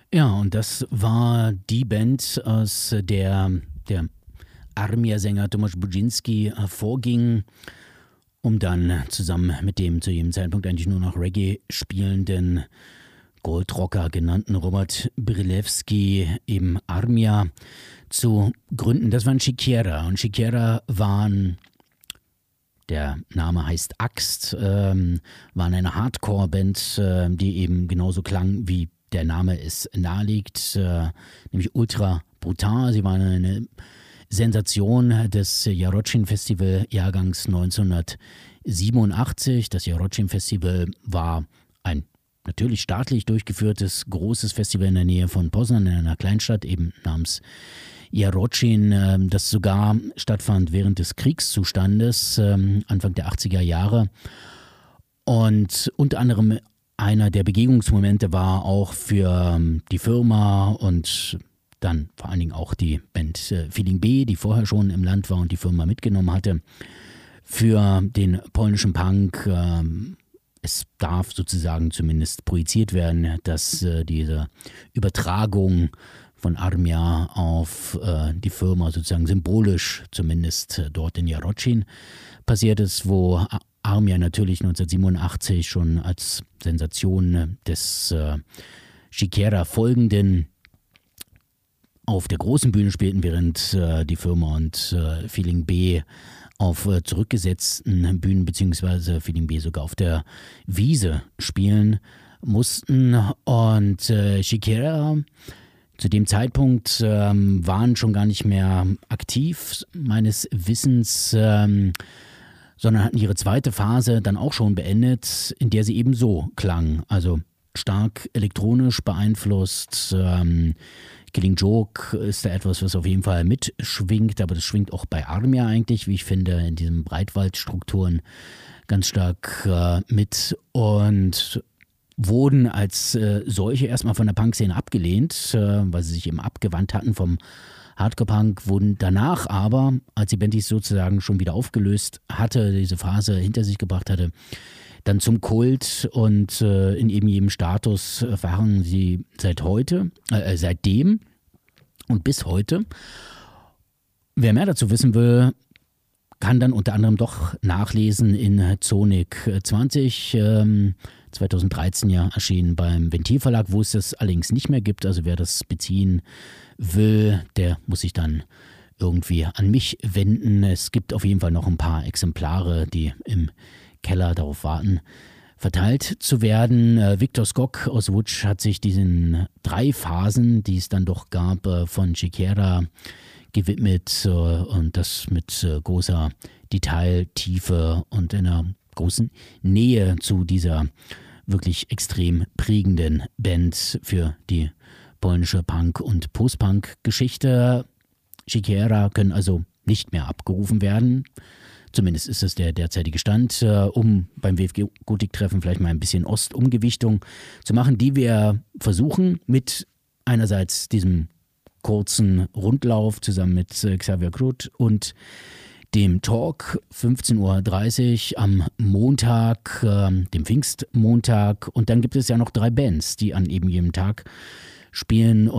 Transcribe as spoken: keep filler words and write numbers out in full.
Ja, und das war die Band, aus der der Armia-Sänger Tomasz Budzinski hervorging, um dann zusammen mit dem zu jedem Zeitpunkt eigentlich nur noch Reggae spielenden Goldrocker genannten Robert Brilewski eben Armia zu gründen. Das waren Shikiera. Und Shikiera waren, der Name heißt Axt, ähm, waren eine Hardcore-Band, äh, die eben genauso klang, wie der Name es nahelegt, äh, nämlich ultra brutal. Sie waren eine Sensation des Jarocin-Festival-Jahrgangs neunzehnhundertsiebenundachtzig. Das Jarocin-Festival war ein natürlich staatlich durchgeführtes großes Festival in der Nähe von Poznan, in einer Kleinstadt eben namens Jarocin, das sogar stattfand während des Kriegszustandes, Anfang der achtziger Jahre. Und unter anderem einer der Begegnungsmomente war auch für die Firma und dann vor allen Dingen auch die Band Feeling B, die vorher schon im Land war und die Firma mitgenommen hatte, für den polnischen Punk. Es darf sozusagen zumindest projiziert werden, dass diese Übertragung von Armia auf die Firma sozusagen symbolisch zumindest dort in Jarocin passiert ist, wo Armia natürlich neunzehnhundertsiebenundachtzig schon als Sensation des äh, Shikiera folgenden auf der großen Bühne spielten, während äh, die Firma und äh, Feeling B auf äh, zurückgesetzten Bühnen beziehungsweise Feeling B sogar auf der Wiese spielen mussten. Und äh, Shikiera zu dem Zeitpunkt ähm, waren schon gar nicht mehr aktiv, meines Wissens, ähm, sondern hatten ihre zweite Phase dann auch schon beendet, in der sie eben so klang. Also stark elektronisch beeinflusst. Ähm, Killing Joke ist da etwas, was auf jeden Fall mitschwingt, aber das schwingt auch bei Armia eigentlich, wie ich finde, in diesen Breitwaldstrukturen ganz stark äh, mit und wurden als äh, solche erstmal von der Punkszene abgelehnt, äh, weil sie sich eben abgewandt hatten vom Hardcore-Punk, wurden danach aber, als die Band dies sozusagen schon wieder aufgelöst hatte, diese Phase hinter sich gebracht hatte, dann zum Kult und äh, in eben jedem Status äh, verharren sie seit heute, äh, seitdem und bis heute. Wer mehr dazu wissen will, kann dann unter anderem doch nachlesen in Zonik zwanzig, ähm, zweitausenddreizehn ja erschienen beim Ventil Verlag, wo es das allerdings nicht mehr gibt. Also wer das beziehen will, der muss sich dann irgendwie an mich wenden. Es gibt auf jeden Fall noch ein paar Exemplare, die im Keller darauf warten, verteilt zu werden. Äh, Viktor Skok aus Łódź hat sich diesen drei Phasen, die es dann doch gab, äh, von Shikiera gewidmet äh, und das mit äh, großer Detailtiefe und einer großen Nähe zu dieser wirklich extrem prägenden Band für die polnische Punk- und Post-Punk-Geschichte. Shikiera können also nicht mehr abgerufen werden. Zumindest ist es der derzeitige Stand, äh, um beim W F G-Gotik-Treffen vielleicht mal ein bisschen Ostumgewichtung zu machen, die wir versuchen mit einerseits diesem kurzen Rundlauf zusammen mit äh, Xavier Kruth und dem Talk fünfzehn Uhr dreißig am Montag, äh, dem Pfingstmontag. Und dann gibt es ja noch drei Bands, die an eben jedem Tag spielen.